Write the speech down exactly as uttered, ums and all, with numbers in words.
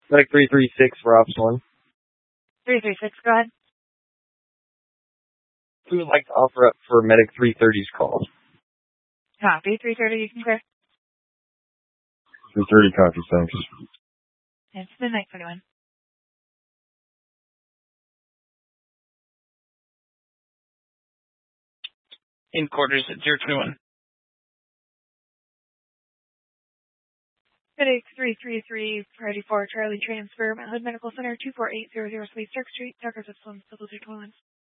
Medic three three six for Ops one. three three six, go ahead. We would like to offer up for Medic three thirty's call. Copy. three thirty, you can clear. three thirty, copy, thanks. It's midnight twenty-one. In quarters at zero twenty-one. Medic three three three, priority four, Charlie transfer, Mount Hood Medical Center, two four eight zero zero Suite Stark Street, Tucker Systems, double two twenty-one.